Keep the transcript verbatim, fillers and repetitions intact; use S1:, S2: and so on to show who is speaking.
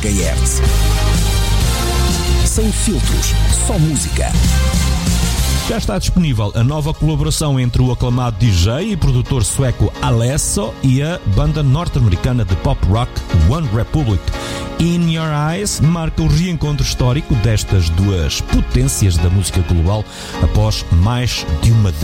S1: megahertz. Sem filtros, só música.
S2: Já está disponível a nova colaboração entre o aclamado D J e produtor sueco Alesso e a banda norte-americana de pop rock One Republic. In Your Eyes marca o reencontro histórico destas duas potências da música global após mais de uma década.